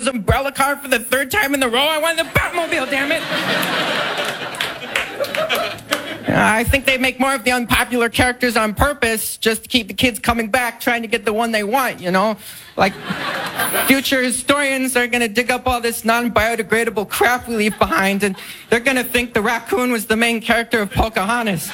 umbrella car for the third time in a row. I wanted the Batmobile, damn it. I think they make more of the unpopular characters on purpose just to keep the kids coming back, trying to get the one they want, you know? Like, future historians are going to dig up all this non-biodegradable crap we leave behind, and they're going to think the raccoon was the main character of Pocahontas.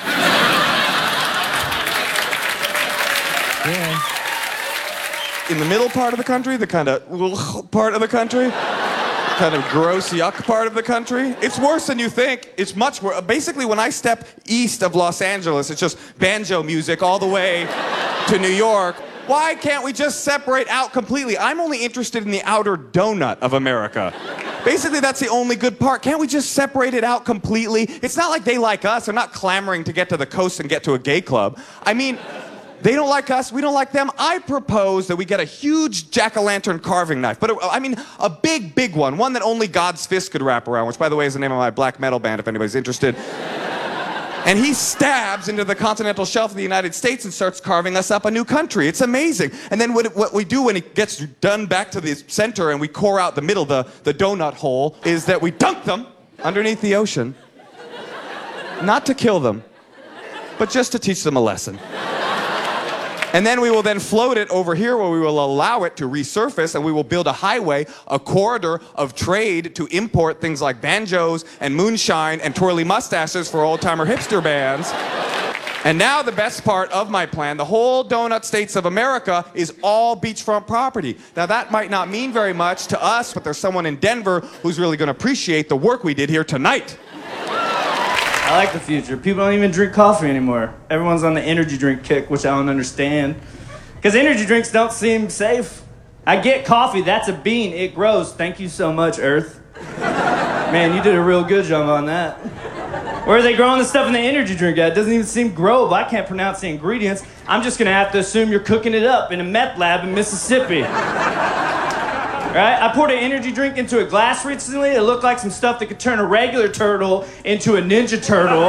Yeah. In the middle part of the country, the kind of part of the country, kind of gross yuck part of the country, it's worse than you think. It's much worse. Basically, when I step east of Los Angeles, it's just banjo music all the way to New York. Why can't we just separate out completely? I'm only interested in the outer donut of America. Basically, that's the only good part. Can't we just separate it out completely? It's not like they like us. They're not clamoring to get to the coast and get to a gay club. I mean, they don't like us, we don't like them. I propose that we get a huge jack-o'-lantern carving knife, but a big one that only God's fist could wrap around, which, by the way, is the name of my black metal band, if anybody's interested. And he stabs into the continental shelf of the United States and starts carving us up a new country. It's amazing. And then what we do when he gets done back to the center and we core out the middle, the donut hole, is that we dunk them underneath the ocean. Not to kill them, but just to teach them a lesson. And then we will then float it over here where we will allow it to resurface, and we will build a highway, a corridor of trade to import things like banjos and moonshine and twirly mustaches for old-timer hipster bands. And now the best part of my plan, the whole donut states of America is all beachfront property. Now that might not mean very much to us, but there's someone in Denver who's really going to appreciate the work we did here tonight. I like the future. People don't even drink coffee anymore. Everyone's on the energy drink kick, which I don't understand. Because energy drinks don't seem safe. I get coffee, that's a bean, it grows. Thank you so much, Earth. Man, you did a real good job on that. Where are they growing the stuff in the energy drink at? It doesn't even seem grow, but I can't pronounce the ingredients. I'm just gonna have to assume you're cooking it up in a meth lab in Mississippi. Right? I poured an energy drink into a glass recently. It looked like some stuff that could turn a regular turtle into a ninja turtle.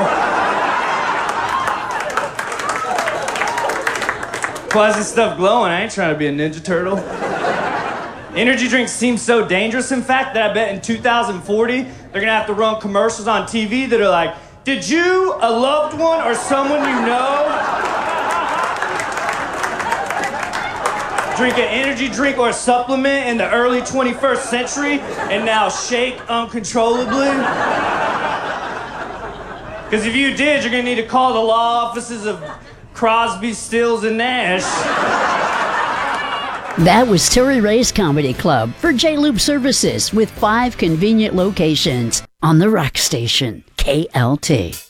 Why is this stuff glowing? I ain't trying to be a ninja turtle. Energy drinks seem so dangerous, in fact, that I bet in 2040, they're gonna have to run commercials on TV that are like, did you, a loved one, or someone you know, drink an energy drink or a supplement in the early 21st century and now shake uncontrollably? Because if you did, you're going to need to call the law offices of Crosby, Stills, and Nash. That was Terry Ray's Comedy Club for J-Loop Services with 5 convenient locations on the rock station, KLT.